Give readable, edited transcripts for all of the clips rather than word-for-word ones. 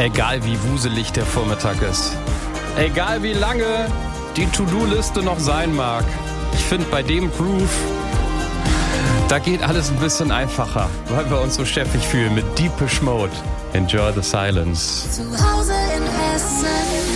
Egal wie wuselig der Vormittag ist, egal wie lange die To-Do-Liste noch sein mag, ich finde bei dem Groove, da geht alles ein bisschen einfacher, weil wir uns so chefig fühlen mit Deepish Mode. Enjoy the silence. Zu Hause in Hessen.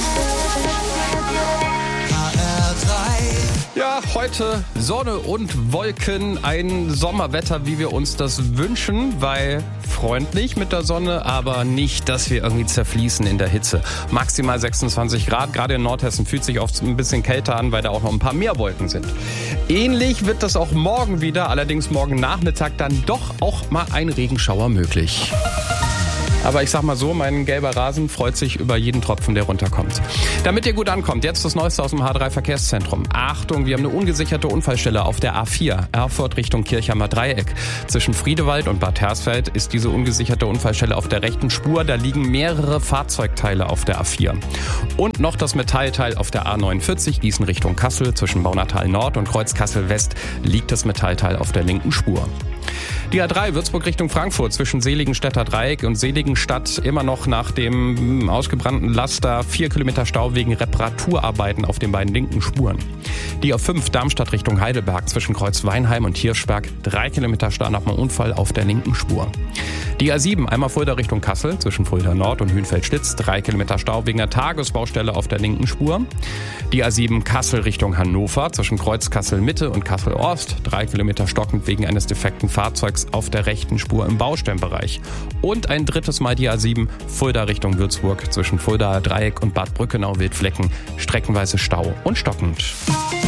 Ja, heute Sonne und Wolken, ein Sommerwetter, wie wir uns das wünschen, weil freundlich mit der Sonne, aber nicht, dass wir irgendwie zerfließen in der Hitze. Maximal 26 Grad, gerade in Nordhessen fühlt sich oft ein bisschen kälter an, weil da auch noch ein paar mehr Wolken sind. Ähnlich wird das auch morgen wieder, allerdings morgen Nachmittag dann doch auch mal ein Regenschauer möglich. Aber ich sag mal so, mein gelber Rasen freut sich über jeden Tropfen, der runterkommt. Damit ihr gut ankommt, jetzt das Neueste aus dem H3 Verkehrszentrum. Achtung, wir haben eine ungesicherte Unfallstelle auf der A4, Erfurt Richtung Kirchheimer Dreieck. Zwischen Friedewald und Bad Hersfeld ist diese ungesicherte Unfallstelle auf der rechten Spur. Da liegen mehrere Fahrzeugteile auf der A4. Und noch das Metallteil auf der A49, Gießen Richtung Kassel. Zwischen Baunatal Nord und Kreuz Kassel West liegt das Metallteil auf der linken Spur. Die A3 Würzburg Richtung Frankfurt zwischen Seligenstädter Dreieck und Seligenstadt immer noch nach dem ausgebrannten Laster 4 Kilometer Stau wegen Reparaturarbeiten auf den beiden linken Spuren. Die A5 Darmstadt Richtung Heidelberg zwischen Kreuzweinheim und Hirschberg 3 Kilometer Stau nach einem Unfall auf der linken Spur. Die A7 einmal Fulda Richtung Kassel zwischen Fulda Nord und Hünfeld-Stitz 3 Kilometer Stau wegen der Tagesbaustelle auf der linken Spur. Die A7 Kassel Richtung Hannover zwischen Kreuz Kassel Mitte und Kassel Ost 3 Kilometer stockend wegen eines defekten Fahrzeugs auf der rechten Spur im Baustellenbereich. Und ein drittes Mal die A7 Fulda Richtung Würzburg zwischen Fulda Dreieck und Bad Brückenau Wildflecken streckenweise Stau und stockend.